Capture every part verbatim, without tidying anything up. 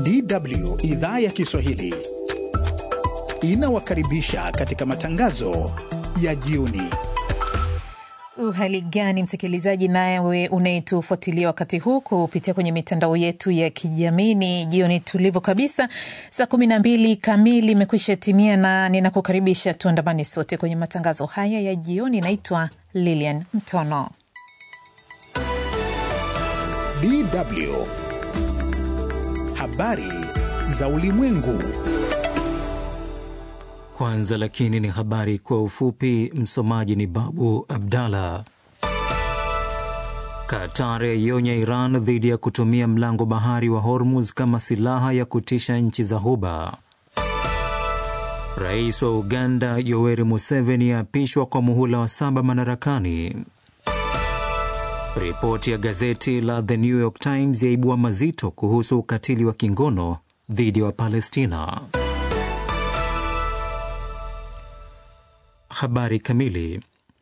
D W idhaa ya Kiswahili inawakaribisha katika matangazo ya jioni. Uhali gani msikilizaji, nawe unayetufuatilia wakati huu kupitia kwenye mitandao yetu ya kijamii? Jioni tulivu kabisa, saa kumi na mbili kamili imekwisha timia, na ninakukaribisha tuandamane sote kwenye matangazo haya ya jioni. Naitwa Lilian Mtono. D W habari za ulimwengu. Kwanza lakini ni habari kwa ufupi. Msomaji ni Babu Abdalla. Qatar yaionya Iran dhidi ya kutumia mlango bahari wa Hormuz kama silaha ya kutisha nchi za Ghuba. Rais wa Uganda Yoweri Museveni aapishwa kwa muhula wa saba madarakani. Ripoti ya gazeti la The New York Times yaibua mazito kuhusu ukatili wa kingono dhidi ya Palestina. Habari kamili.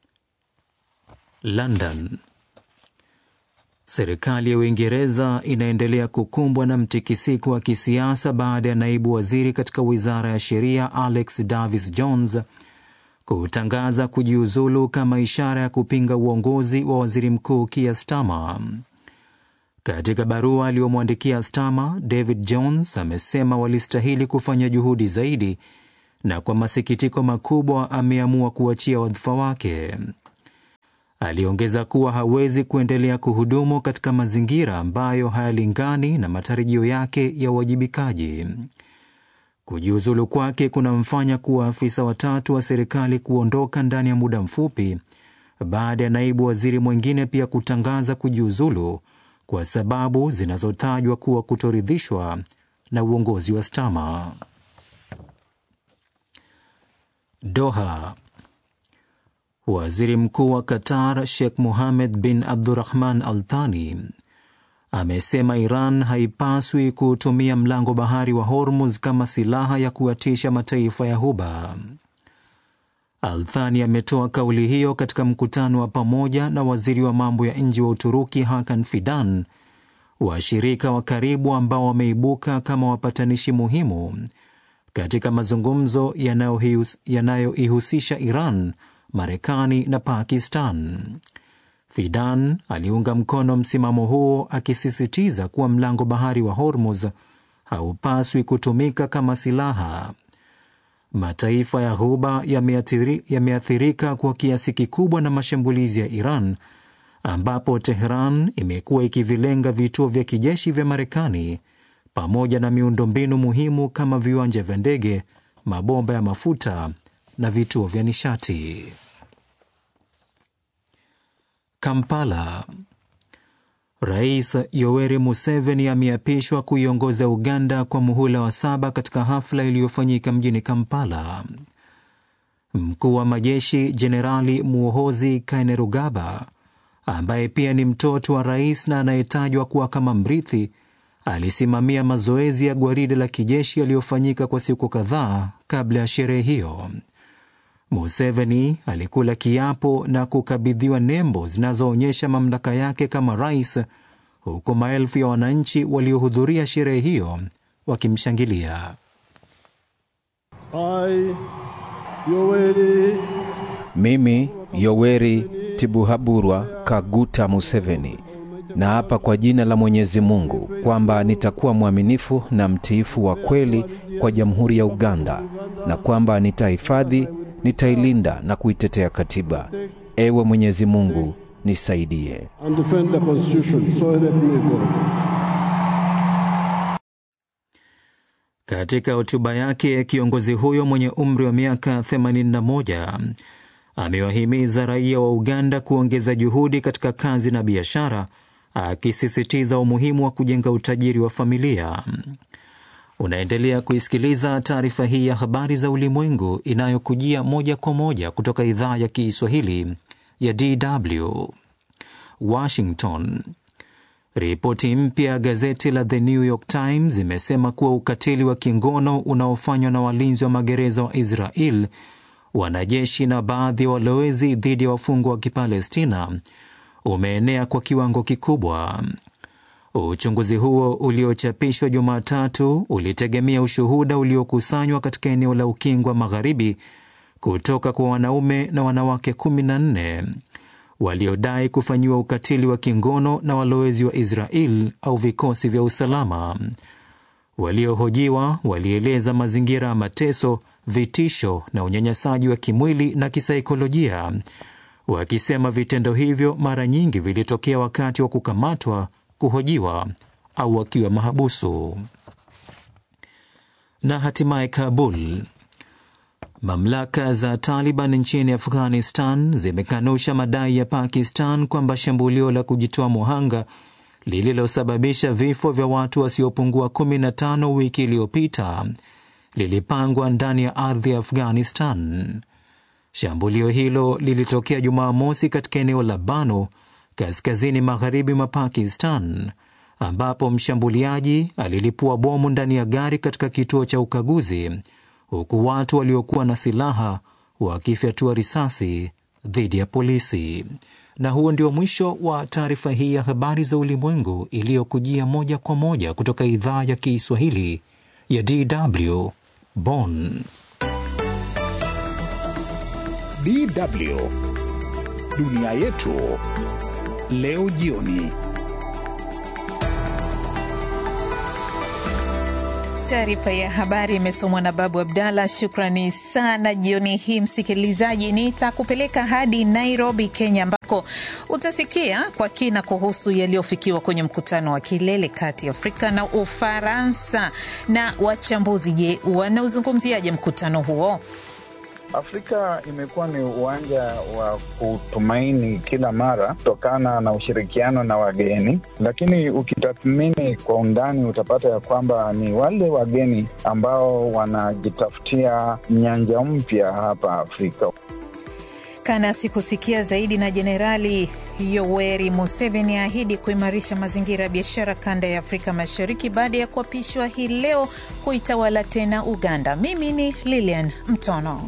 London. Serikali ya Uingereza inaendelea kukumbwa na mtikisiko wa kisiasa baada ya naibu waziri katika wizara ya sheria Alex Davis-Jones kutangaza kujiuzulu kama ishara ya kupinga uongozi wa waziri mkuu Keir Starmer. Katika barua aliyomwandikia Starmer, David Jones amesema walistahili kufanya juhudi zaidi, na kwa masikitiko makubwa ameamua kuachia wadhifa wake. Aliongeza kuwa hawezi kuendelea kuhudumu katika mazingira ambayo hayalingani na matarajio yake ya uwajibikaji. Kujiuzulu kwake kunamfanya kuwa afisa watatu wa serikali kuondoka ndani ya muda mfupi, baada ya naibu waziri mwingine pia kutangaza kujiuzulu kwa sababu zinazotajwa kuwa kutoridhishwa na uongozi wa Starmer. Doha. Waziri Mkuu wa Qatar Sheikh Mohammed bin Abdurrahman Al Thani amesema Iran haipaswi kutumia mlango bahari wa Hormuz kama silaha ya kuwatisha mataifa ya Ghuba. Al Thani ametoa kauli hiyo katika mkutano wa pamoja na waziri wa mambo ya nje wa Uturuki Hakan Fidan, washirika wa karibu ambao wameibuka kama wapatanishi muhimu katika mazungumzo yanayoihusisha Iran, Marekani na Pakistan. Fidan aliunga mkono msimamo huo, akisisitiza kuwa mlango bahari wa Hormuz haupaswi kutumika kama silaha. Mataifa ya Ghuba yameathirika kwa kiasi kikubwa na mashambulizi ya Iran, ambapo Tehran imekuwa ikivilenga vituo vya kijeshi vya Marekani pamoja na miundombinu muhimu kama viwanja vya ndege, mabomba ya mafuta na vituo vya nishati. Kampala. Rais Yoweri Museveni ameapishwa kuiongoza Uganda kwa muhula wa saba katika hafla iliyofanyika mjini Kampala. Mkuu wa majeshi Jenerali Muhoozi Kainerugaba, ambaye pia ni mtoto wa rais na anayetajwa kuwa kama mrithi, alisimamia mazoezi ya gwaride la kijeshi yaliyofanyika kwa siku kadhaa kabla ya sherehe hiyo. Museveni alikula kiapo na kukabidhiwa nembo zinazoonyesha mamlaka yake kama rais, huku maelfu ya wananchi waliohudhuria sherehe hiyo wakimshangilia. I, Yoweri. Mimi Yoweri Tibuhaburwa Kaguta Museveni, na hapa kwa jina la Mwenyezi Mungu kwamba nitakuwa mwaminifu na mtiifu wa kweli kwa Jamhuri ya Uganda, na kwamba nitahifadhi, nitailinda na kuitetea katiba. Ewe Mwenyezi Mungu nisaidie. And defend the constitution. So help me God. Katika hotuba yake, kiongozi huyo mwenye umri wa miaka themanini na moja amewahimiza raia wa Uganda kuongeza juhudi katika kazi na biashara, akisisitiza umuhimu wa kujenga utajiri wa familia. Unaendelea kuisikiliza taarifa hii ya habari za ulimwengu inayokujia moja kwa moja kutoka idhaa ya Kiswahili ya D W. Washington. Ripoti mpya gazeti la The New York Times imesema kuwa ukatili wa kingono unaofanywa na walinzi wa magereza wa Israel, wanajeshi na baadhi ya walowezi dhidi ya wafungwa wa Kipalestina umeenea kwa kiwango kikubwa. Uchunguzi huo uliochapishwa Jumatatu ulitegemea ushuhuda uliokusanywa katika eneo la Ukingo wa Magharibi kutoka kwa wanaume na wanawake kumi na nne waliodai kufanyiwa ukatili wa kingono na walowezi wa Israel au vikosi vya usalama. Waliohojiwa walieleza mazingira ya mateso, vitisho na unyanyasaji wa kimwili na kisaikolojia, wakisema vitendo hivyo mara nyingi vilitokea wakati wa kukamatwa, kuhojiwa au wakiwa mahabusu. Na hatimaye Kabul. Mamlaka za Taliban nchini Afghanistan zimekanusha madai ya Pakistan kwamba shambulio la kujitoa muhanga lililosababisha vifo vya watu wasiopungua kumi na tano wiki iliyopita lilipangwa ndani ya ardhi ya Afghanistan. Shambulio hilo lilitokea Jumamosi katika eneo la Bano, kaskazini magharibi mwa Pakistan, ambapo mshambuliaji alilipua bomu ndani ya gari katika kituo cha ukaguzi, huku watu waliokuwa na silaha wakifyatua risasi dhidi ya polisi. Na huo ndio mwisho wa taarifa hii ya habari za ulimwengu iliyokujia moja kwa moja kutoka idhaa ya Kiswahili ya D W Bonn. D W Dunia Yetu leo jioni. Taarifa ya habari imesomwa na Babu Abdalla. Shukrani sana jioni hii msikilizaji. Nitakupeleka hadi Nairobi, Kenya, ambako utasikia kwa kina kuhusu yaliyofikiwa kwenye mkutano wa kilele kati ya Afrika na Ufaransa. Na wachambuzi, je, wanauzungumziaje mkutano huo? Afrika imekuwa ni uwanja wa kutumaini kila mara kutokana na ushirikiano na wageni, lakini ukitathmini kwa undani utapata ya kwamba ni wale wageni ambao wanajitafutia nyanja mpya hapa Afrika. Kana sikusikia zaidi. Na Jenerali Yoweri Museveni ahidi kuimarisha mazingira ya biashara kanda ya Afrika Mashariki baada ya kuapishwa hii leo kuitawala tena Uganda. Mimi ni Lilian Mtono.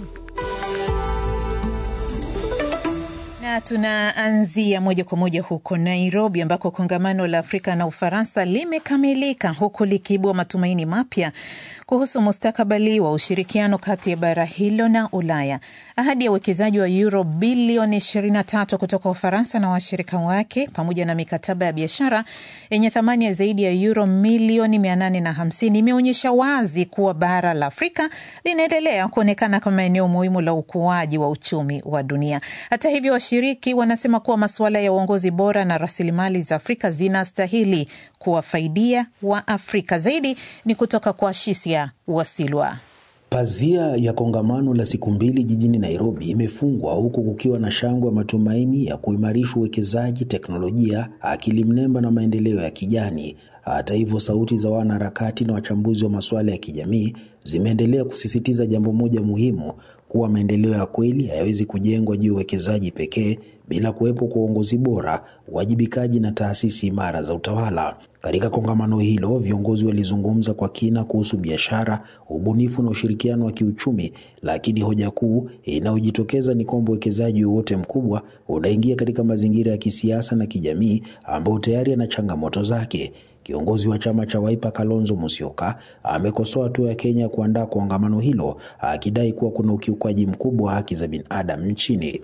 Na tunaanzia moja kwa moja huko Nairobi, ambako kongamano la Afrika na Ufaransa limekamilika, huku likiibua matumaini mapya kuhusu mustakabali wa ushirikiano kati ya bara hilo na Ulaya. Ahadi ya uwekezaji wa euro bilioni ishirini na tatu kutoka Ufaransa na washirika wake, pamoja na mikataba ya biashara yenye thamani ya zaidi ya euro milioni mia nane na hamsini, imeonyesha wazi kuwa bara la Afrika linaendelea kuonekana kama eneo muhimu la ukuaji wa uchumi wa dunia. Hata hivyo, washiriki wanasema kuwa masuala ya uongozi bora na rasilimali za Afrika zinastahili kuwafaidia wa Afrika. Zaidi ni kutoka kwa Shisia Wasilwa. Pazia ya kongamano la siku mbili jijini Nairobi imefungwa, huku kukiwa na shangwe ya matumaini ya kuimarisha uwekezaji, teknolojia, akili mnemba na maendeleo ya kijani. Hata hivyo, sauti za wanaharakati na wachambuzi wa masuala ya kijamii zimeendelea kusisitiza jambo moja muhimu, kuwa maendeleo ya kweli hayawezi kujengwa juu ya uwekezaji pekee bila kuwepo kwa uongozi bora, uwajibikaji na taasisi imara za utawala. Katika kongamano hilo, viongozi walizungumza kwa kina kuhusu biashara, ubunifu na ushirikiano wa kiuchumi, lakini hoja kuu inayojitokeza ni kwamba uwekezaji wote mkubwa unaingia katika mazingira ya kisiasa na kijamii ambao tayari yana changamoto zake. Kiongozi wa chama cha Wiper Kalonzo Musyoka amekosoa hatua ya Kenya kuandaa kongamano hilo, akidai kuwa kuna ukiukaji mkubwa wa haki za binadamu nchini.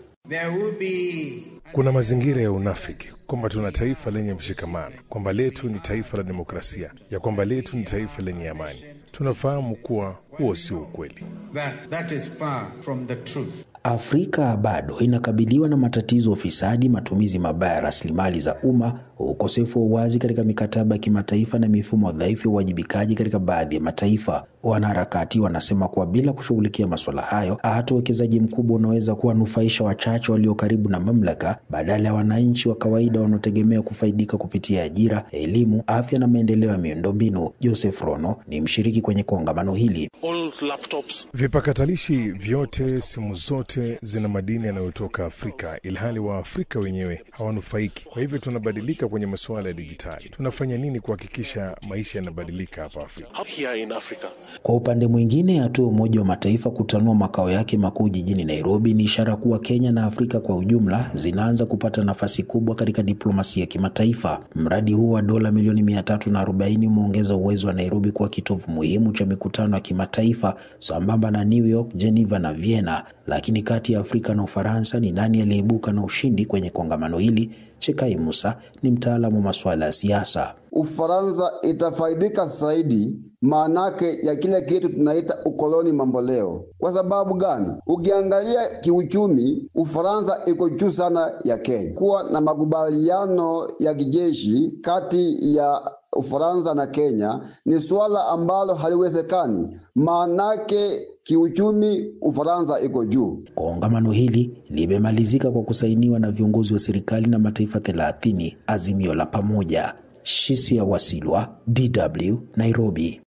Kuna mazingira ya unafiki kwamba tuna taifa lenye mshikamano, kwamba letu ni taifa la demokrasia, ya kwamba letu ni taifa lenye amani. Tunafahamu kuwa huo si ukweli. That, that is far from the truth. Afrika bado inakabiliwa na matatizo ya ufisadi, matumizi mabaya ya rasilimali za umma, ukosefu wa uwazi katika mikataba ya kimataifa na mifumo dhaifu ya uwajibikaji katika baadhi ya mataifa. Wanaharakati wanasema kuwa bila kushughulikia masuala hayo, hata uwekezaji mkubwa unaweza kuwanufaisha wachache walio karibu na mamlaka badala ya wananchi wa kawaida wanaotegemea kufaidika kupitia ajira, elimu, afya na maendeleo ya miundombinu. Joseph Rono ni mshiriki kwenye kongamano hili. Vipakatalishi vyote, simu zote zote zina madini yanayotoka Afrika, ilhali wa Afrika wenyewe hawanufaiki. Kwa hivyo tunabadilika kwenye masuala ya dijitali. Tunafanya nini kuhakikisha maisha yanabadilika hapa Afrika? Kwa upande mwingine, hatua Umoja wa Mataifa kutanua makao yake makuu jijini Nairobi ni ishara kuwa Kenya na Afrika kwa ujumla zinaanza kupata nafasi kubwa katika diplomasia ya kimataifa. Mradi huu wa dola milioni mia tatu na arobaini umeongeza uwezo wa Nairobi kuwa kitovu muhimu cha mikutano ya kimataifa sambamba na New York, Geneva na Vienna. Lakini kati ya Afrika na Ufaransa ni nani aliyeibuka na ushindi kwenye kongamano hili? Chekai Musa ni mtaalamu wa masuala ya siasa. Ufaransa itafaidika zaidi maanake ya kile kitu tunaita ukoloni mamboleo. Kwa sababu gani? Ukiangalia kiuchumi, Ufaransa iko juu sana ya Kenya. Kuwa na makubaliano ya kijeshi kati ya Ufaransa na Kenya ni swala ambalo haliwezekani, maanake kiuchumi Ufaransa iko juu. Kongamano hili limemalizika kwa kusainiwa na viongozi wa serikali na mataifa thelathini azimio la pamoja. Shisia Wasilwa, D W, Nairobi.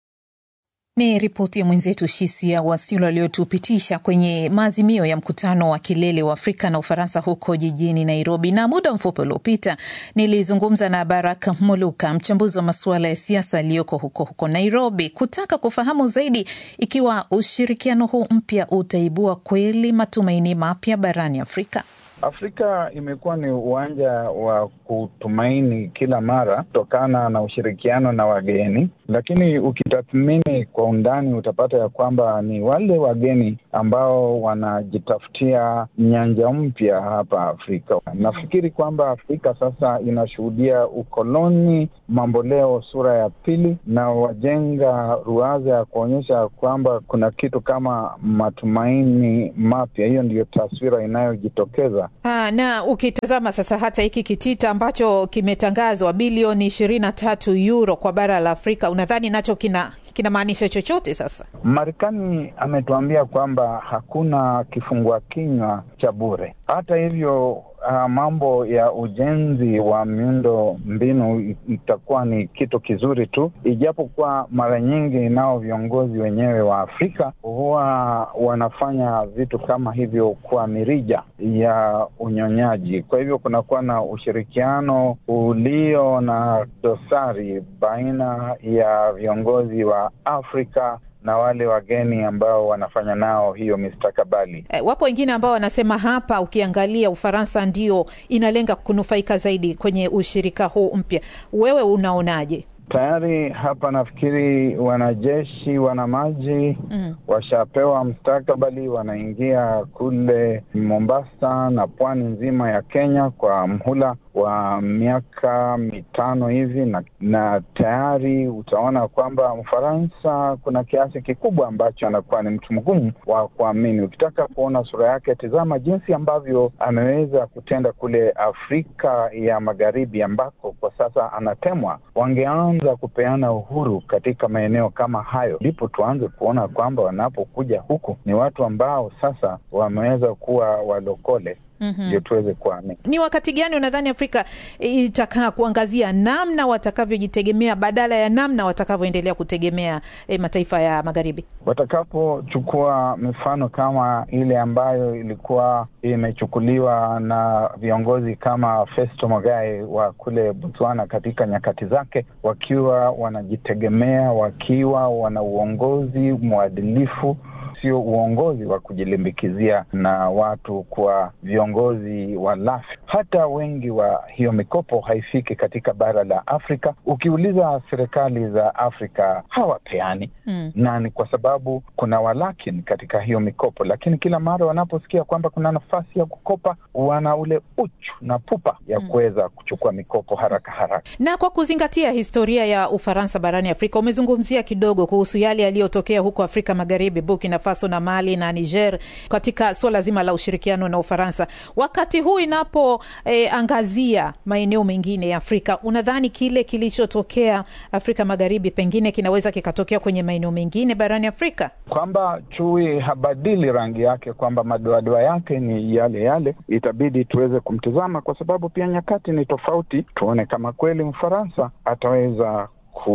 Ni ripoti ya mwenzetu Shisia Wasilwa aliyotupitisha kwenye maazimio ya mkutano wa kilele wa Afrika na Ufaransa huko jijini Nairobi. Na muda mfupi uliopita nilizungumza na Baraka Muluka, mchambuzi wa masuala ya siasa aliyoko huko huko Nairobi, kutaka kufahamu zaidi ikiwa ushirikiano huu mpya utaibua kweli matumaini mapya barani Afrika. Afrika imekuwa ni uwanja wa kutumaini kila mara kutokana na ushirikiano na wageni, lakini ukitathmini kwa undani utapata ya kwamba ni wale wageni ambao wanajitafutia nyanja mpya hapa Afrika. Nafikiri kwamba Afrika sasa inashuhudia ukoloni mamboleo sura ya pili, na wajenga ruwaza ya kuonyesha kwamba kuna kitu kama matumaini mapya. Hiyo ndiyo taswira inayojitokeza. Ha, na ukitazama sasa hata hiki kitita ambacho kimetangazwa bilioni ishirini na tatu euro kwa bara la Afrika, unadhani nacho kina kinamaanisha chochote sasa? Marekani ametuambia kwamba hakuna kifungua kinywa cha bure. Hata hivyo Uh, mambo ya ujenzi wa miundo mbinu itakuwa ni kitu kizuri tu, ijapokuwa mara nyingi nao viongozi wenyewe wa Afrika huwa wanafanya vitu kama hivyo kwa mirija ya unyonyaji. Kwa hivyo kunakuwa na ushirikiano ulio na dosari baina ya viongozi wa Afrika na wale wageni ambao wanafanya nao hiyo mistakabali. E, wapo wengine ambao wanasema hapa ukiangalia Ufaransa ndio inalenga kunufaika zaidi kwenye ushirika huu mpya. Wewe unaonaje? Tayari hapa nafikiri wanajeshi, wanamaji mm. washapewa mstakabali, wanaingia kule Mombasa na pwani nzima ya Kenya kwa mhula wa miaka mitano hivi, na, na tayari utaona kwamba Mfaransa kuna kiasi kikubwa ambacho anakuwa ni mtu mgumu wa kuamini. Ukitaka kuona sura yake, tazama jinsi ambavyo ameweza kutenda kule Afrika ya Magharibi ambako kwa sasa anatemwa. Wangeanza kupeana uhuru katika maeneo kama hayo, ndipo tuanze kuona kwamba wanapokuja huku ni watu ambao sasa wameweza kuwa walokole. Mm-hmm. Ndio tuweze kuamini. Ni wakati gani unadhani Afrika itakaa kuangazia namna watakavyojitegemea badala ya namna watakavyoendelea kutegemea e, mataifa ya Magharibi? Watakapochukua mifano kama ile ambayo ilikuwa imechukuliwa na viongozi kama Festo Mogae wa kule Botswana katika nyakati zake, wakiwa wanajitegemea, wakiwa wana uongozi mwadilifu, sio uongozi wa kujilimbikizia na watu kwa viongozi walafi. Hata wengi wa hiyo mikopo haifiki katika bara la Afrika. Ukiuliza serikali za Afrika hawapeani. Mm. Na ni kwa sababu kuna walakini katika hiyo mikopo, lakini kila mara wanaposikia kwamba kuna nafasi ya kukopa, wana ule uchu na pupa ya mm. kuweza kuchukua mikopo haraka haraka. Na kwa kuzingatia historia ya Ufaransa barani Afrika, umezungumzia kidogo kuhusu yale yaliyotokea huko Afrika Magharibi, Burkina Faso na Mali na Niger katika swala zima la ushirikiano na Ufaransa. Wakati huu inapo eh, angazia maeneo mengine ya Afrika, unadhani kile kilichotokea Afrika Magharibi pengine kinaweza kikatokea kwenye maeneo mengine barani Afrika? Kwamba chui habadili rangi yake, kwamba madoadoa yake ni yale yale, itabidi tuweze kumtizama kwa sababu pia nyakati ni tofauti, tuone kama kweli Mfaransa ataweza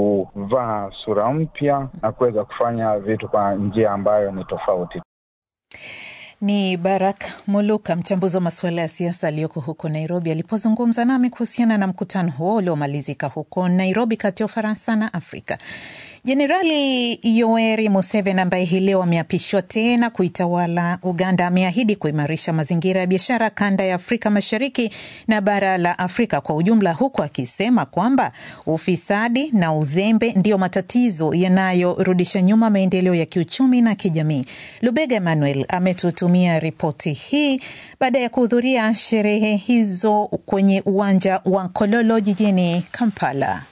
kuvaa sura mpya na kuweza kufanya vitu kwa njia ambayo ni tofauti. Ni Barak Muluka, mchambuzi wa masuala ya siasa aliyoko huko Nairobi, alipozungumza nami kuhusiana na mkutano huo uliomalizika huko Nairobi kati ya Ufaransa na Afrika. Jenerali Yoweri Museveni ambaye hii leo ameapishwa tena kuitawala Uganda ameahidi kuimarisha mazingira ya biashara kanda ya Afrika Mashariki na bara la Afrika kwa ujumla, huku akisema kwamba ufisadi na uzembe ndio matatizo yanayorudisha nyuma maendeleo ya kiuchumi na kijamii. Lubega Emmanuel ametutumia ripoti hii baada ya kuhudhuria sherehe hizo kwenye uwanja wa Kololo jijini Kampala.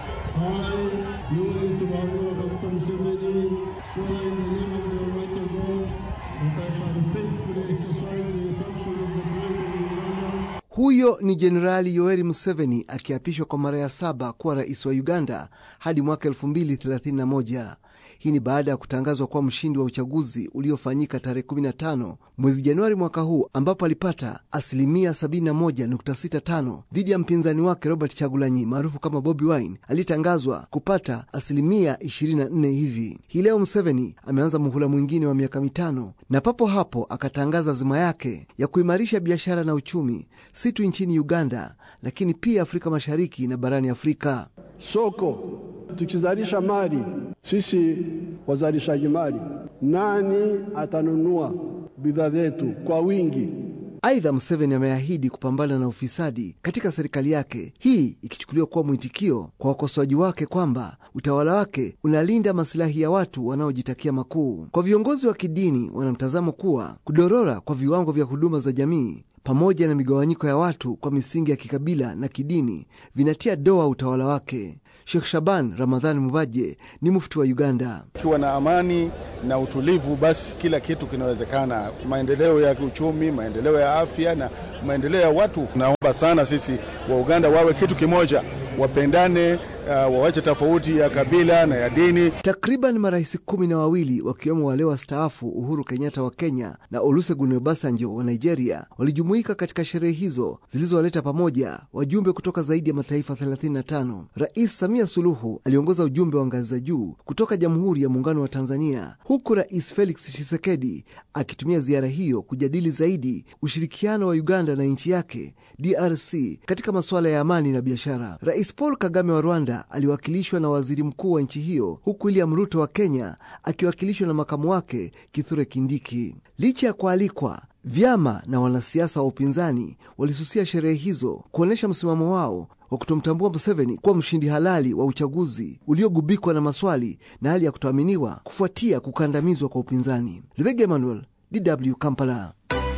Huyo ni Jenerali Yoweri Museveni akiapishwa kwa mara ya saba kuwa rais wa Uganda hadi mwaka elfu mbili thelathini na moja. Hii ni baada ya kutangazwa kwa mshindi wa uchaguzi uliofanyika tarehe kumi na tano mwezi Januari mwaka huu, ambapo alipata asilimia sabini na moja nukta sita tano dhidi ya mpinzani wake Robert Chagulanyi maarufu kama Bobi Wine alitangazwa kupata asilimia ishirini na nne hivi. Hii leo Museveni ameanza muhula mwingine wa miaka mitano na papo hapo akatangaza azima yake ya kuimarisha biashara na uchumi si tu nchini Uganda lakini pia Afrika Mashariki na barani Afrika. Soko tukizalisha mali, sisi wazalishaji mali, nani atanunua bidhaa zetu kwa wingi? Aidha, Museveni ameahidi kupambana na ufisadi katika serikali yake, hii ikichukuliwa kuwa mwitikio kwa wakosoaji wake kwamba utawala wake unalinda maslahi ya watu wanaojitakia makuu. Kwa viongozi wa kidini wanamtazamo kuwa kudorora kwa viwango vya huduma za jamii pamoja na migawanyiko ya watu kwa misingi ya kikabila na kidini vinatia doa utawala wake. Sheikh Shaban Ramadhan Mubaje ni mufti wa Uganda. Kiwa na amani na utulivu, basi kila kitu kinawezekana. Maendeleo ya uchumi, maendeleo ya afya na maendeleo ya watu. Naomba sana sisi wa Uganda wawe kitu kimoja, wapendane, uh, wawache tofauti ya kabila na ya dini. Takriban marais kumi na wawili wakiwemo wale wastaafu Uhuru Kenyatta wa Kenya na Olusegun Obasanjo wa Nigeria walijumuika katika sherehe hizo zilizowaleta pamoja wajumbe kutoka zaidi ya mataifa thelathini na tano. Rais Samia Suluhu aliongoza ujumbe wa ngazi za juu kutoka Jamhuri ya Muungano wa Tanzania, huku Rais Felix Tshisekedi akitumia ziara hiyo kujadili zaidi ushirikiano wa Uganda na nchi yake D R C katika masuala ya amani na biashara. Rais Paul Kagame wa Rwanda aliwakilishwa na waziri mkuu wa nchi hiyo, huku William Ruto wa Kenya akiwakilishwa na makamu wake Kithure Kindiki. Licha ya kualikwa, vyama na wanasiasa wa upinzani walisusia sherehe hizo kuonesha msimamo wao wa kutomtambua Museveni kuwa mshindi halali wa uchaguzi uliogubikwa na maswali na hali ya kutoaminiwa kufuatia kukandamizwa kwa upinzani. Lubega Emmanuel, D W Kampala.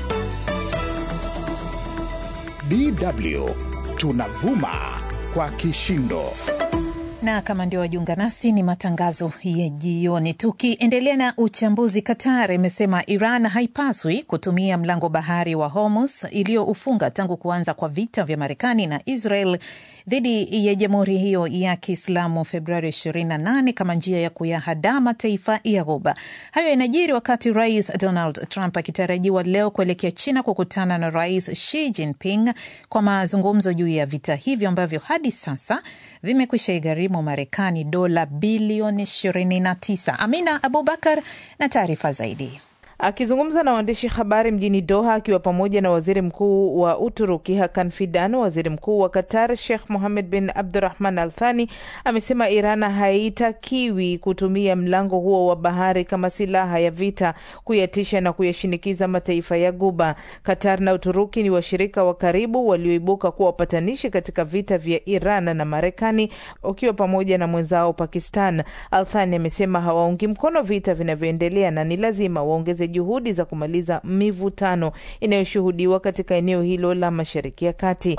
D W tunavuma kwa kishindo. Na kama ndio wajiunga nasi, ni matangazo ya jioni. Tukiendelea na uchambuzi, Qatar imesema Iran haipaswi kutumia mlango bahari wa Hormuz iliyoufunga tangu kuanza kwa vita vya Marekani na Israel dhidi ya jamhuri hiyo ya Kiislamu Februari ishirini na nane kama njia ya kuyahadaa mataifa ya Ghuba. Hayo yanajiri wakati Rais Donald Trump akitarajiwa leo kuelekea China kukutana na Rais Xi Jinping kwa mazungumzo juu ya vita hivyo ambavyo hadi sasa vimekwisha igharimu Marekani dola bilioni ishirini na tisa. Amina Abubakar na taarifa zaidi. Akizungumza na waandishi habari mjini Doha akiwa pamoja na waziri mkuu wa Uturuki Hakan Fidan, waziri mkuu wa Qatar Sheikh Mohammed bin Abdurrahman Al Thani amesema Iran haitakiwi kutumia mlango huo wa bahari kama silaha ya vita kuyatisha na kuyashinikiza mataifa ya Ghuba. Qatar na Uturuki ni washirika wa karibu walioibuka kuwa wapatanishi katika vita vya Iran na Marekani, ukiwa pamoja na mwenzao Pakistan. Al Thani amesema hawaungi mkono vita vinavyoendelea na ni lazima waongeze juhudi za kumaliza mivutano inayoshuhudiwa katika eneo hilo la Mashariki ya Kati.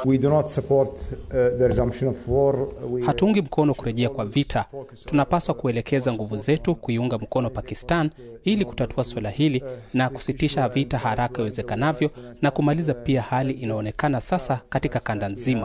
Hatuungi mkono kurejea kwa vita. Tunapaswa kuelekeza nguvu zetu kuiunga mkono Pakistan ili kutatua swala hili na kusitisha vita haraka iwezekanavyo na kumaliza pia hali inaonekana sasa katika kanda nzima.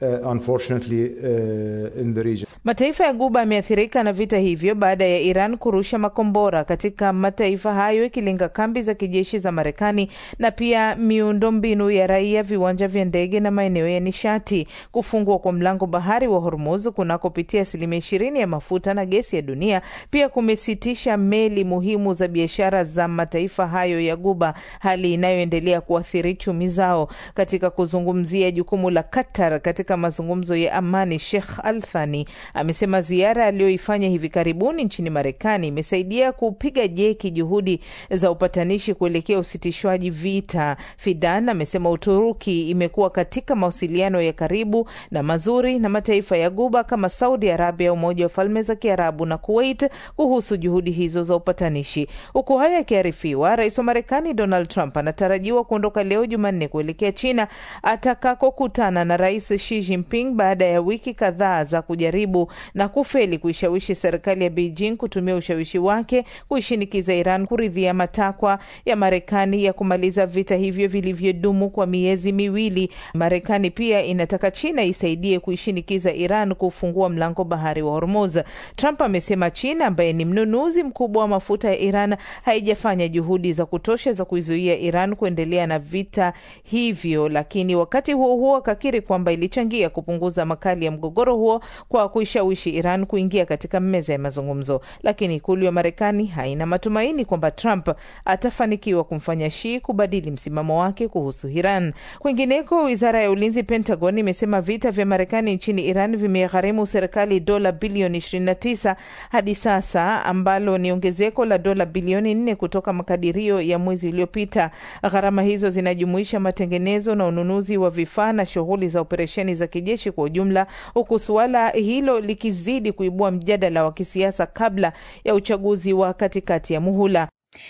uh, unfortunately uh, in the region. Mataifa ya Ghuba yameathirika na vita hivyo baada ya Iran kurusha makombora katika mataifa hayo ikilenga kambi za kijeshi za Marekani na pia miundombinu ya raia, viwanja vya ndege na maeneo ya nishati. Kufungwa kwa mlango bahari wa Hormuz kunakopitia asilimia ishirini ya mafuta na gesi ya dunia pia kumesitisha meli muhimu za biashara za mataifa hayo ya Ghuba, hali inayoendelea kuathiri chumi zao. Katika kuzungumzia jukumu la Qatar katika mazungumzo ya amani, Sheikh Al-Thani amesema ziara aliyoifanya hivi karibuni nchini Marekani imesaidia kupiga jeki juhudi za upatanishi kuelekea usitishwaji vita. Fidan amesema Uturuki imekuwa katika mawasiliano ya karibu na mazuri na mataifa ya Ghuba kama Saudi Arabia, Umoja wa Falme za Kiarabu na Kuwait kuhusu juhudi hizo za upatanishi. Huku hayo yakiarifiwa, Rais wa Marekani Donald Trump anatarajiwa kuondoka leo Jumanne kuelekea China atakakokutana na Rais Xi Jinping baada ya wiki kadhaa za kujaribu na kufeli kuishawishi serikali ya Beijing kutumia ushawishi wake kuishinikiza Iran kuridhia matakwa ya Marekani ya kumaliza vita hivyo vilivyodumu kwa miezi miwili. Marekani pia inataka China isaidie kuishinikiza Iran kufungua mlango bahari wa Hormuz. Trump amesema China, ambaye ni mnunuzi mkubwa wa mafuta ya Iran, haijafanya juhudi za kutosha za kuizuia Iran kuendelea na vita hivyo, lakini wakati huo huo akakiri kwamba ilichangia kupunguza makali ya mgogoro huo kwa kuishawishi Iran kuingia katika meza ya mazungumzo. Lakini ikulu ya Marekani haina matumaini kwamba Trump atafanikiwa kumfanya Xi kubadili msimamo wake kuhusu Iran. Kwingineko, Wizara ya Ulinzi Pentagon imesema vita vya Marekani nchini Iran vimegharimu serikali dola bilioni ishirini na tisa hadi sasa, ambalo ni ongezeko la dola bilioni nne kutoka makadirio ya mwezi uliopita. Gharama hizo zinajumuisha matengenezo na ununuzi wa vifaa na shughuli za operesheni za kijeshi kwa ujumla, huku suala hilo likizidi kuibua mjadala wa kisiasa kabla ya uchaguzi wa katikati ya muhula.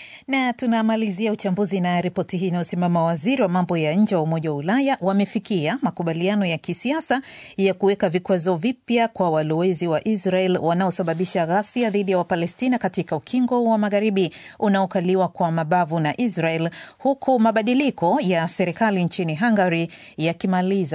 Na tunamalizia uchambuzi na ripoti hii inayosimama. Waziri wa mambo ya nje wa Umoja wa Ulaya wamefikia makubaliano ya kisiasa ya kuweka vikwazo vipya kwa walowezi wa Israel wanaosababisha ghasia dhidi ya Wapalestina katika ukingo wa Magharibi unaokaliwa kwa mabavu na Israel, huku mabadiliko ya serikali nchini Hungary yakimaliza